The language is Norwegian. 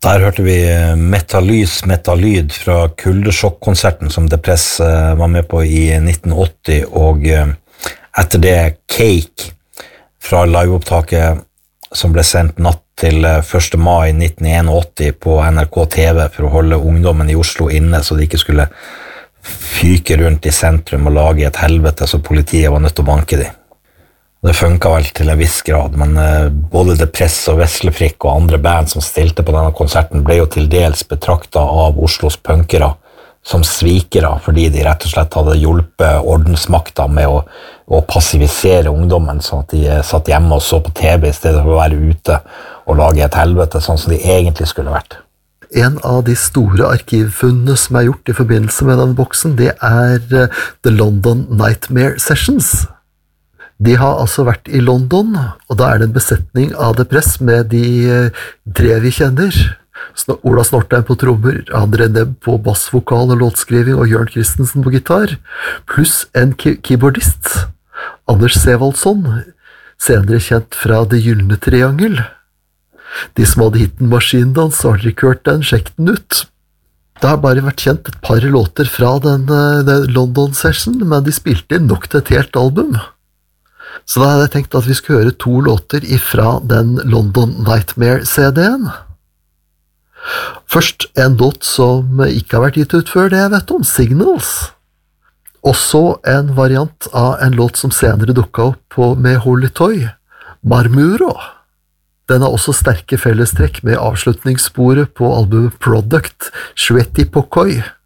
Der hørte vi Metalys, Metalyd fra Kuldesjokk-konserten som Depress var med på i 1980, og etter det Cake fra liveopptaket som ble sendt natt til 1. mai 1981 på NRK TV for å holde ungdommen i Oslo inne så de ikke skulle fyke rundt i sentrum og lage et helvete så politiet var nødt til å banke de. Det funket vel til en viss grad, men både Depress og Veslefrikk og andre band som stilte på denne konserten ble jo til dels betraktet av Oslos punkere som svikere, fordi de rett og slett hadde hjulpet ordensmakta med å passivisere ungdommen, sånn at de satt hjemme og så på TV i stedet for å være ute og lage et helvete, sånn som de egentlig skulle vært. En av de store arkivfunnene som gjort i forbindelse med denne boksen, det The London Nightmare Sessions. De har altså vært i London, og da det en besetning av Depress med de tre vi kjenner. Ola Snortheim på trommer, André Nebb på bassvokal og låtskriving og Jørn Christensen på gitar, pluss en keyboardist, Anders Sevaldsson, senere kjent fra Det Gyllene Triangel. De som hadde hitten Maskindans, har dere ikke hørt den, sjekk den ut. Det har bare vært kjent et par låter fra den London-session, men de spilte inn nok til et helt album. Så da hadde jeg tenkt at vi skulle høre 2 låter ifra den London Nightmare-CD-en. Først en låt som ikke har vært gitt ut før, det jeg vet om, Signals. Og så en variant av en låt som senere dukket opp med Holy Toy, Marmuro. Den har også sterke fellestrekk med avslutningssporet på albumet Product, Shweti Pokoi.